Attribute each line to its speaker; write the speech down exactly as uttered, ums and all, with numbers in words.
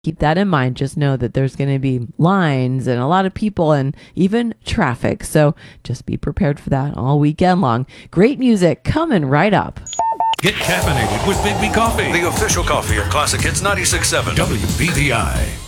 Speaker 1: keep that in mind. Just know that there's going to be lines and a lot of people and even traffic. So just be prepared for that all weekend long. Great music coming right up.
Speaker 2: Get caffeinated with Big B Coffee,
Speaker 3: the official coffee of Classic Hits ninety-six point seven
Speaker 2: W B D I.